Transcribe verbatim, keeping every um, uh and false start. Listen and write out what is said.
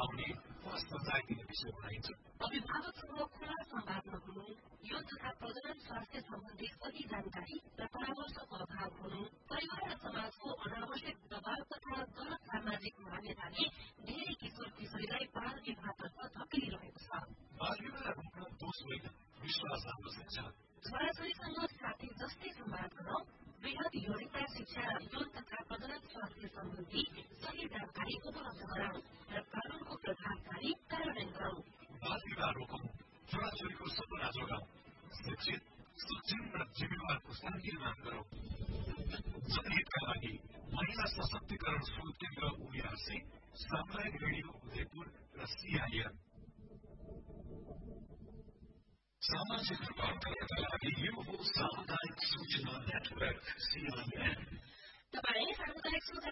आउने वा सजाय दिने विषय बनाइन्छ। अभिभावकसँग खुला संवादमा हुनु, यौन तथा प्रजनन स्वास्थ्य सम्बन्धी सही जानकारी र परामर्शको अभाव हुनु, परिवार र समाजको अनावश्यक दबाव तथा गलत सामाजिक मान्यताले धेरै किशोर किशोरीलाई बाल विवाहतर्फ धकेलिरहेको छ। बाल विवाह रोक्न दोष होइन, विश्वास आवश्यक छ। छोराछोरीसँग साथी जस्तै संवाद गरौं, वृहत यौनिकता शिक्षा र यौन तथा प्रजनन स्वास्थ्य सम्बन्धी सही जानकारी उपलब्ध गराउँ र कानूनको प्रभावकारी कार्यान्वयन गरौं। बाल विवाह रोकौं, छोराछोरीको सपना जोगाउँ, शिक्षित, सक्षम र जिम्मेवार पुस्ता निर्माण गरौं। जनहितका लागि महिला सशक्तिकरण शोध केन्द्र उनियासी, सामुदायिक रेडियो उदयपुर र सीआईएन। सामाजिक रूपान्तरणका लागि यो हो सामुदायिक सूचना नेटवर्क सीआईएन। तपाईँ सामुदायिक सूचना